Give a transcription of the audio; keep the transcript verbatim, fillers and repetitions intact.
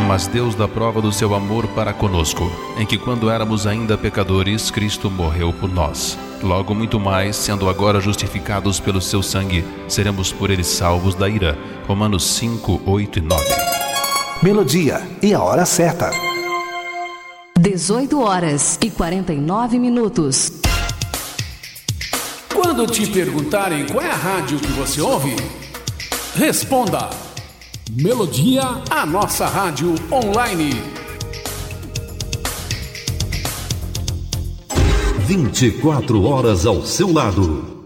Mas Deus dá prova do seu amor para conosco, em que quando éramos ainda pecadores, Cristo morreu por nós. Logo muito mais, sendo agora justificados pelo seu sangue, seremos por ele salvos da ira. Romanos cinco, oito e nove. Melodia e a hora certa. dezoito horas e quarenta e nove minutos. Quando te perguntarem qual é a rádio que você ouve, responda: Melodia, a nossa rádio online. vinte e quatro horas ao seu lado.